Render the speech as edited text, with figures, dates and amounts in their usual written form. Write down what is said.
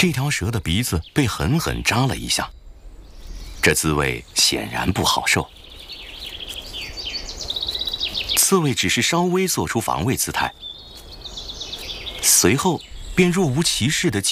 这条蛇的鼻子被狠狠扎了一下，这滋味显然不好受。刺猬只是稍微做出防卫姿态，随后便若无其事地继